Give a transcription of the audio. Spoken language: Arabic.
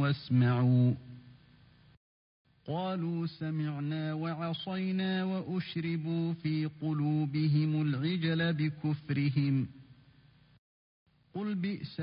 واسمعوا قالوا سمعنا وعصينا وأشربوا في قلوبهم العجل بكفرهم قل بئس